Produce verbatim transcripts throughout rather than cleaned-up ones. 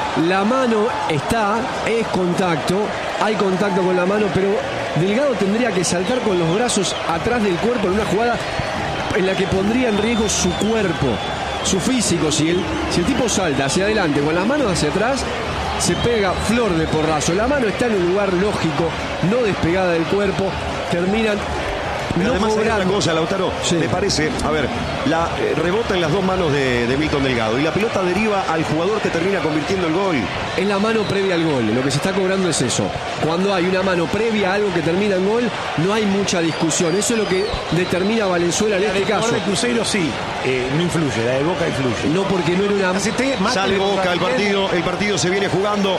La mano está, es contacto, hay contacto con la mano, pero Delgado tendría que saltar con los brazos atrás del cuerpo en una jugada en la que pondría en riesgo su cuerpo, su físico. Si el, si el tipo salta hacia adelante con las manos hacia atrás, se pega flor de porrazo. La mano está en un lugar lógico, no despegada del cuerpo, terminan... Pero no además hay otra cosa, Lautaro, sí. me parece, a ver, la eh, rebota en las dos manos de, de Milton Delgado y la pelota deriva al jugador que termina convirtiendo el gol. Es la mano previa al gol, lo que se está cobrando es eso. Cuando hay una mano previa a algo que termina en gol, no hay mucha discusión. Eso es lo que determina Valenzuela en la este caso. La de Cruzeiro sí, eh, no influye, la de Boca influye. No, porque no era una... Sale Boca, el partido, el partido se viene jugando.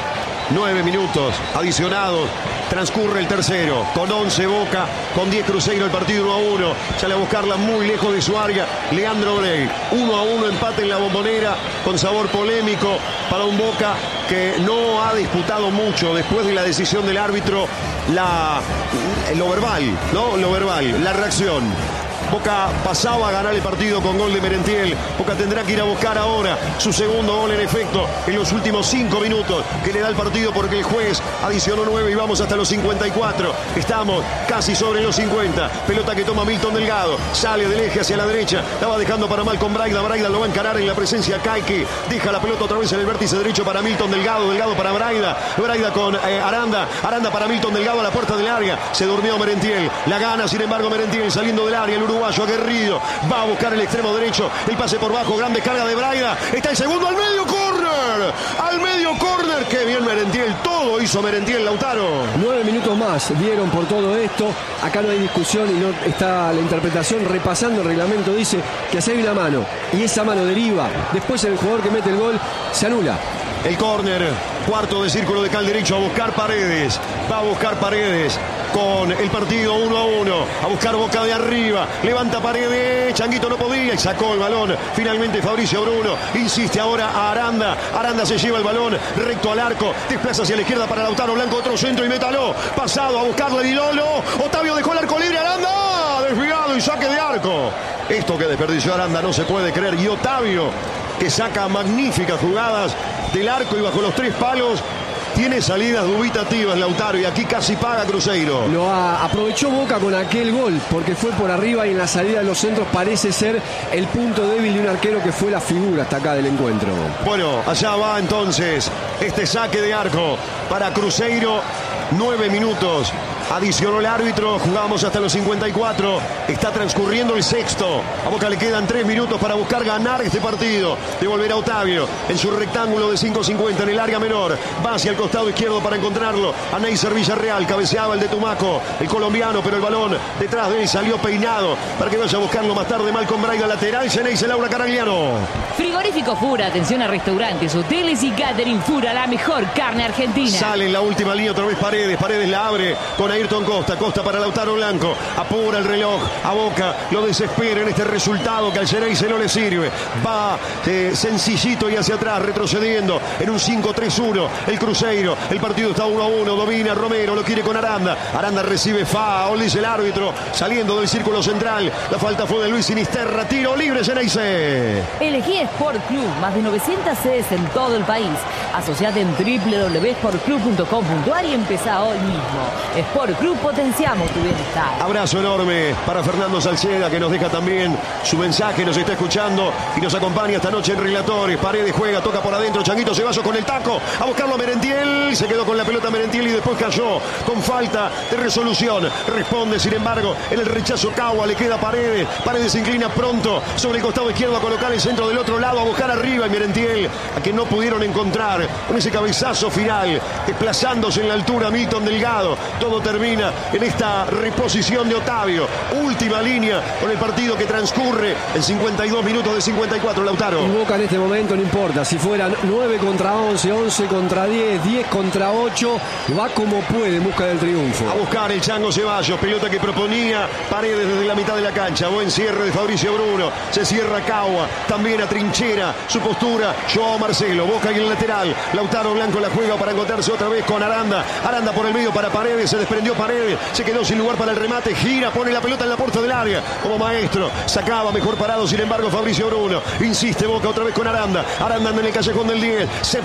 Nueve minutos adicionados. Transcurre el tercero. Con once Boca, con diez Cruzeiro, el partido uno a uno. Sale a buscarla muy lejos de su área Leandro Brey. uno a uno, empate en la Bombonera, con sabor polémico para un Boca que no ha disputado mucho después de la decisión del árbitro. La, lo verbal, ¿no? Lo verbal, la reacción. Boca pasaba a ganar el partido con gol de Merentiel. Boca tendrá que ir a buscar ahora su segundo gol en efecto en los últimos cinco minutos que le da el partido, porque el juez adicionó nueve y vamos hasta los cincuenta y cuatro. Estamos casi sobre los cincuenta. Pelota que toma Milton Delgado. Sale del eje hacia la derecha. La va dejando para Malcom Braida. Braida lo va a encarar en la presencia Caique. Deja la pelota otra vez en el vértice derecho para Milton Delgado. Delgado para Braida. Braida con eh, Aranda. Aranda para Milton Delgado a la puerta del área. Se durmió Merentiel. La gana, sin embargo, Merentiel saliendo del área. El uruguayo aguerrido va a buscar el extremo derecho, el pase por bajo, gran descarga de Braida, está el segundo al medio, córner, al medio córner, qué bien Merentiel, todo hizo Merentiel, Lautaro. Nueve minutos más dieron por todo esto, acá no hay discusión y no está la interpretación. Repasando el reglamento dice que si hay una mano y esa mano deriva, después el jugador que mete el gol se anula. El córner, cuarto de círculo de cal derecho, a buscar Paredes, va a buscar Paredes con el partido uno a uno, a buscar Boca de arriba, levanta Paredes, Changuito no podía y sacó el balón, finalmente Fabricio Bruno, insiste ahora a Aranda, Aranda se lleva el balón recto al arco, desplaza hacia la izquierda para Lautaro Blanco, otro centro y métalo, pasado a buscarle Dilolo, Otavio dejó el arco libre, Aranda, desviado y saque de arco. Esto que desperdició Aranda no se puede creer, y Otavio, que saca magníficas jugadas del arco y bajo los tres palos, tiene salidas dubitativas Lautaro, y aquí casi paga Cruzeiro. Lo ha, aprovechó Boca con aquel gol, porque fue por arriba y en la salida de los centros parece ser el punto débil de un arquero que fue la figura hasta acá del encuentro. Bueno, allá va entonces este saque de arco para Cruzeiro. Nueve minutos. Adicionó el árbitro, jugamos hasta los cincuenta y cuatro, está transcurriendo el sexto, a Boca le quedan tres minutos para buscar ganar este partido, devolverá Otavio en su rectángulo de cinco cincuenta en el área menor, va hacia el costado izquierdo para encontrarlo, a Neisser Villarreal, cabeceaba el de Tumaco, el colombiano, pero el balón detrás de él salió peinado, para que vaya a buscarlo más tarde Malcom Braida lateral, Geneise Laura Caragliano. Frigorífico Fura, atención a restaurantes, hoteles y catering Fura, la mejor carne argentina. Sale en la última línea otra vez Paredes, Paredes la abre con Ayrton Costa, Costa para Lautaro Blanco, apura el reloj, a Boca lo desespera en este resultado que al Geneise no le sirve, va eh, sencillito y hacia atrás, retrocediendo en un cinco tres uno, el Cruzeiro, el partido está uno a uno, domina Romero, lo quiere con Aranda, Aranda recibe foul, dice el árbitro, saliendo del círculo central, la falta fue de Luis Sinisterra, tiro libre Geneise. Elegí Sport Club, más de novecientas sedes en todo el país, asociate en doble u doble u doble u punto sport club punto com punto a r y empezá hoy mismo. Sport Club, potenciamos tu bienestar. Abrazo enorme para Fernando Salceda, que nos deja también su mensaje, nos está escuchando y nos acompaña esta noche en Relatores. Paredes juega, toca por adentro, Changuito Ceballos con el taco, a buscarlo a Merentiel, se quedó con la pelota Merentiel y después cayó con falta de resolución. Responde, sin embargo, en el rechazo Cagua, le queda Paredes, Paredes se inclina pronto sobre el costado izquierdo a colocar el centro del otro lado, a buscar arriba y Merentiel, a que no pudieron encontrar con ese cabezazo final, desplazándose en la altura Milton Delgado. Todo termina en esta reposición de Otavio. Última línea con el partido que transcurre en cincuenta y dos minutos de cincuenta y cuatro, Lautaro. Y Boca en este momento no importa, si fueran nueve contra once, once contra diez, diez contra ocho, va como puede en busca del triunfo. A buscar el Chango Ceballos, pelota que proponía Paredes desde la mitad de la cancha. Buen cierre de Fabricio Bruno, se cierra Cagua, también a trinchera su postura Joao Marcelo, Boca y el lateral, Lautaro Blanco la juega para encontrarse otra vez con Aranda, Aranda por el medio para Paredes, se desprendió Paredes, se quedó sin lugar para el remate, gira, pone la pelota en la puerta del área, como maestro, sacaba mejor parado, sin embargo Fabricio Bruno, insiste Boca otra vez con Aranda, Aranda en el callejón del diez, se